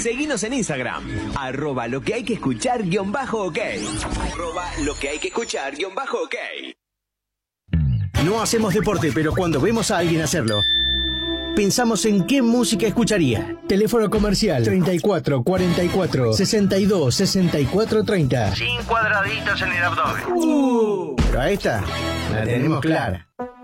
Seguinos en Instagram, @lo que hay que escuchar _ok. @lo que hay que escuchar _ok. No hacemos deporte, pero cuando vemos a alguien hacerlo, pensamos en qué música escucharía. Teléfono comercial 34 44 62 64 30. Sin cuadraditos en el abdomen. Pero a esta la tenemos clara.